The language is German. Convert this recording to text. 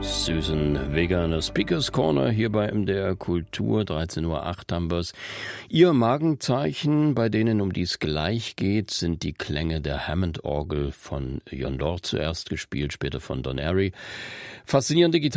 Susan Vega in der Speakers Corner hier bei MDR Kultur, 13:08 Uhr haben wir's. Ihr Markenzeichen, bei denen um die es gleich geht, sind die Klänge der Hammond-Orgel von Jon Lord zuerst gespielt, später von Don Airey. Faszinierende